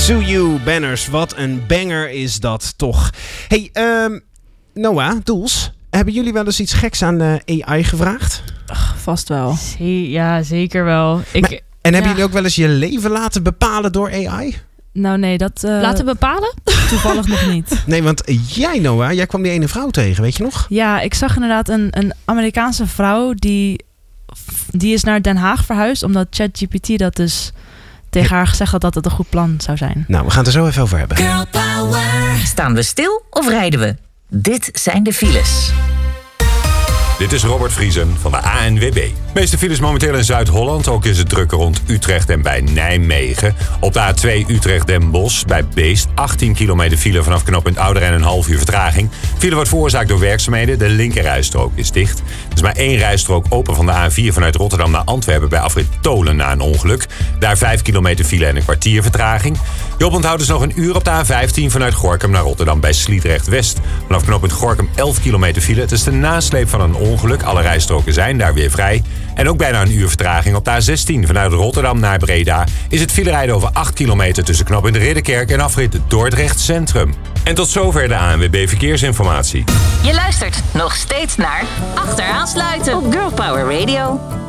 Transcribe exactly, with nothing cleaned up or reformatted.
To You Banners, wat een banger is dat toch. Hey, um, Noah, Doels, hebben jullie wel eens iets geks aan uh, A I gevraagd? Ach, vast wel. Zee, ja, zeker wel. Ik, maar, en hebben ja. jullie ook wel eens je leven laten bepalen door A I? Nou nee, dat... Uh, Laten bepalen? Toevallig nog niet. Nee, want jij Noah, jij kwam die ene vrouw tegen, weet je nog? Ja, ik zag inderdaad een, een Amerikaanse vrouw die, die is naar Den Haag verhuisd, omdat ChatGPT dat dus tegen haar gezegd had dat het een goed plan zou zijn. Nou, we gaan het er zo even over hebben. Girl power. Staan we stil of rijden we? Dit zijn de files. Dit is Robert Vriesen van de A N W B. De meeste files momenteel in Zuid-Holland. Ook is het druk rond Utrecht en bij Nijmegen. Op de A twee Utrecht-Den Bosch bij Beest. achttien kilometer file vanaf knooppunt Ouder en een half uur vertraging. File wordt veroorzaakt door werkzaamheden. De linkerrijstrook is dicht. Er is maar één rijstrook open van de A vier vanuit Rotterdam naar Antwerpen bij afrit Tolen na een ongeluk. Daar vijf kilometer file en een kwartier vertraging. Je oponthoud is nog een uur op de A vijftien vanuit Gorinchem naar Rotterdam bij Sliedrecht-West. Vanaf knooppunt Gorinchem elf kilometer file. Het is de nasleep van een ongeluk. Alle rijstroken zijn daar weer vrij. En ook bijna een uur vertraging op de A zestien. Vanuit Rotterdam naar Breda is het filerijden over acht kilometer tussen knooppunt Ridderkerk en afrit Dordrecht Centrum. En tot zover de A N W B Verkeersinformatie. Je luistert nog steeds naar Achteraan sluiten op Girl Power Radio.